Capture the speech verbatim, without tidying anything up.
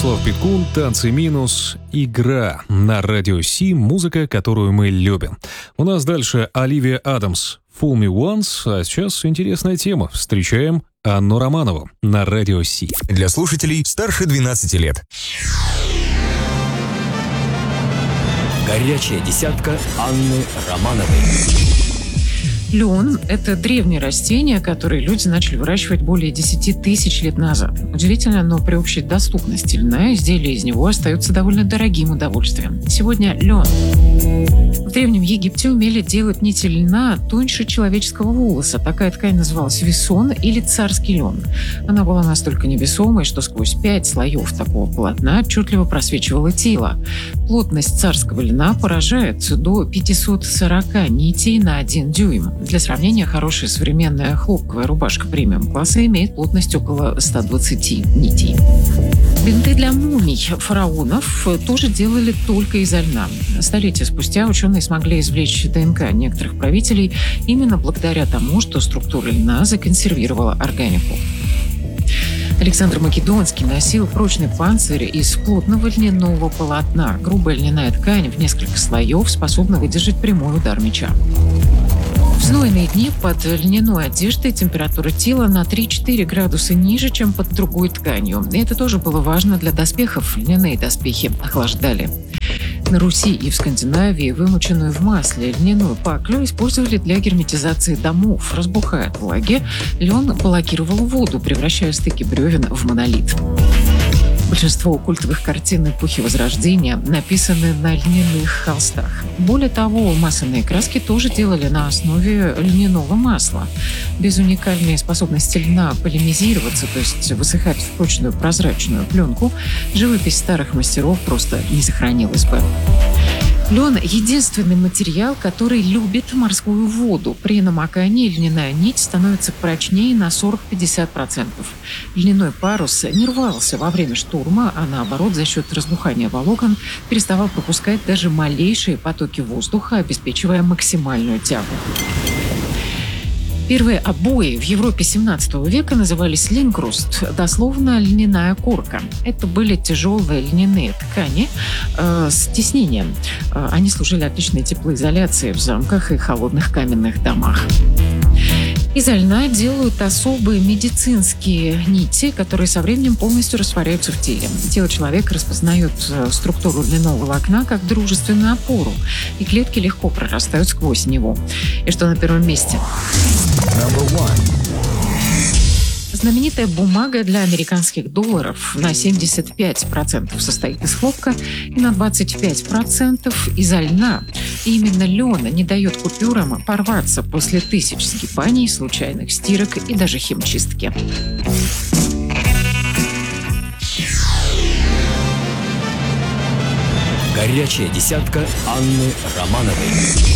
Ярослав Питкун, «Танцы минус», игра на Радио Си, музыка, которую мы любим. У нас дальше Оливия Адамс, «Fool Me Once», а сейчас интересная тема. Встречаем Анну Романову на Радио Си. Для слушателей старше двенадцати лет. Горячая десятка Анны Романовой. Лен – это древнее растение, которое люди начали выращивать более десяти тысяч лет назад. Удивительно, но при общей доступности льна изделия из него остаются довольно дорогим удовольствием. Сегодня лен. В Древнем Египте умели делать нити льна тоньше человеческого волоса. Такая ткань называлась весон или царский лен. Она была настолько невесомой, что сквозь пять слоев такого полотна отчетливо просвечивало тело. Плотность царского льна поражает до пятисот сорока нитей на один дюйм. Для сравнения, хорошая современная хлопковая рубашка премиум-класса имеет плотность около ста двадцати нитей. Бинты для мумий фараонов тоже делали только из льна. Столетия спустя ученые смогли извлечь ДНК некоторых правителей именно благодаря тому, что структура льна законсервировала органику. Александр Македонский носил прочный панцирь из плотного льняного полотна. Грубая льняная ткань в несколько слоев способна выдержать прямой удар меча. В знойные дни под льняной одеждой температура тела на три-четыре градуса ниже, чем под другой тканью. И это тоже было важно для доспехов. Льняные доспехи охлаждали. На Руси и в Скандинавии вымоченную в масле льняную паклю использовали для герметизации домов. Разбухая от влаги, лен блокировал воду, превращая стыки бревен в монолит. Большинство культовых картин эпохи Возрождения написаны на льняных холстах. Более того, масляные краски тоже делали на основе льняного масла. Без уникальной способности льна полимеризироваться, то есть высыхать в прочную прозрачную пленку, живопись старых мастеров просто не сохранилась бы. Лен – единственный материал, который любит морскую воду. При намокании льняная нить становится прочнее на сорок-пятьдесят процентов. Льняной парус не рвался во время штурма, а наоборот, за счет разбухания волокон переставал пропускать даже малейшие потоки воздуха, обеспечивая максимальную тягу. Первые обои в Европе семнадцатого века назывались линкруст, дословно льняная корка. Это были тяжелые льняные ткани э, с тиснением. Э, они служили отличной теплоизоляцией в замках и холодных каменных домах. Из льна делают особые медицинские нити, которые со временем полностью растворяются в теле. Тело человека распознает структуру льняного волокна как дружественную опору, и клетки легко прорастают сквозь него. И что на первом месте? Знаменитая бумага для американских долларов на семьдесят пять процентов состоит из хлопка и на двадцать пять процентов из льна. И именно лен не дает купюрам порваться после тысяч сгибаний, случайных стирок и даже химчистки. Горячая десятка Анны Романовой.